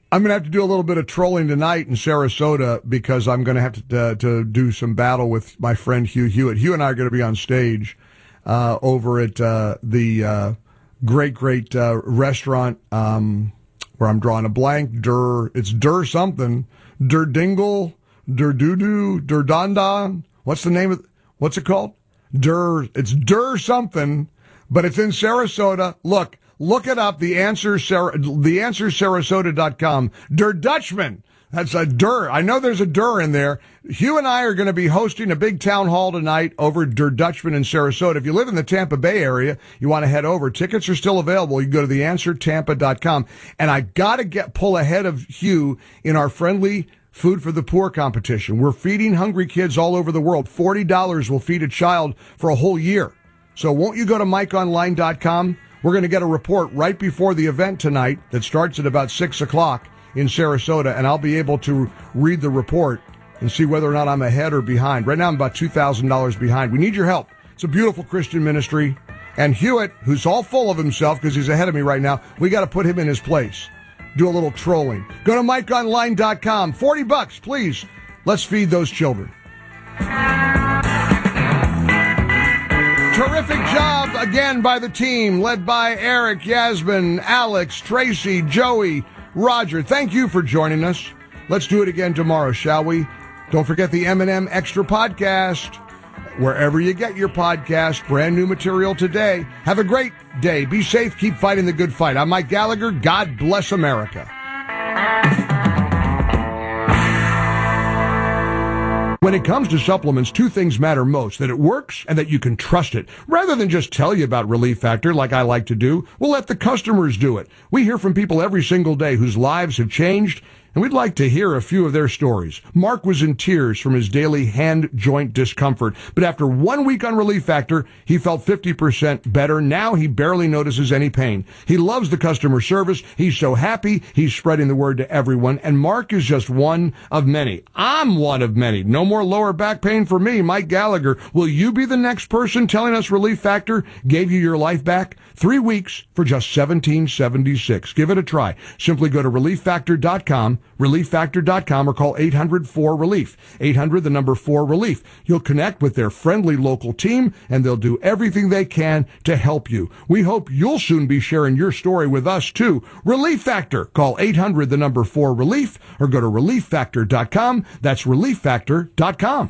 I'm going to have to do a little bit of trolling tonight in Sarasota because I'm going to have to do some battle with my friend Hugh Hewitt. Hugh and I are going to be on stage over at the great restaurant where I'm drawing a blank. It's Dur something. Dur Dingle, Dur Doo-Doo, Dur Don. What's it called? It's Dur something, but it's in Sarasota. Look it up, theanswersarasota.com. Der Dutchman. That's a Der. I know there's a Der in there. Hugh and I are going to be hosting a big town hall tonight over at Der Dutchman in Sarasota. If you live in the Tampa Bay area, you want to head over. Tickets are still available. You can go to theanswertampa.com. And I got to pull ahead of Hugh in our friendly Food for the Poor competition. We're feeding hungry kids all over the world. $40 will feed a child for a whole year. So won't you go to MikeOnline.com? We're going to get a report right before the event tonight that starts at about 6 o'clock in Sarasota, and I'll be able to read the report and see whether or not I'm ahead or behind. Right now I'm about $2,000 behind. We need your help. It's a beautiful Christian ministry. And Hewitt, who's all full of himself because he's ahead of me right now, we got to put him in his place. Do a little trolling. Go to MikeOnline.com. $40, please. Let's feed those children. Terrific job again by the team, led by Eric, Yasmin, Alex, Tracy, Joey, Roger. Thank you for joining us. Let's do it again tomorrow, shall we? Don't forget the M&M Extra Podcast. Wherever you get your podcast, brand new material today. Have a great day. Be safe. Keep fighting the good fight. I'm Mike Gallagher. God bless America. When it comes to supplements, two things matter most: that it works and that you can trust it. Rather than just tell you about Relief Factor like I like to do, we'll let the customers do it. We hear from people every single day whose lives have changed, and we'd like to hear a few of their stories. Mark was in tears from his daily hand joint discomfort, but after 1 week on Relief Factor, he felt 50% better. Now he barely notices any pain. He loves the customer service. He's so happy. He's spreading the word to everyone, and Mark is just one of many. I'm one of many. No more lower back pain for me, Mike Gallagher. Will you be the next person telling us Relief Factor gave you your life back? 3 weeks for just $17.76. Give it a try. Simply go to ReliefFactor.com, ReliefFactor.com, or call 800-4RELIEF. 800-4RELIEF. You'll connect with their friendly local team, and they'll do everything they can to help you. We hope you'll soon be sharing your story with us, too. Relief Factor. Call 800-4RELIEF, or go to ReliefFactor.com. That's ReliefFactor.com.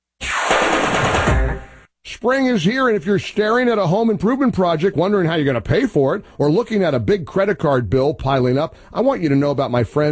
Spring is here, and if you're staring at a home improvement project, wondering how you're going to pay for it, or looking at a big credit card bill piling up, I want you to know about my friends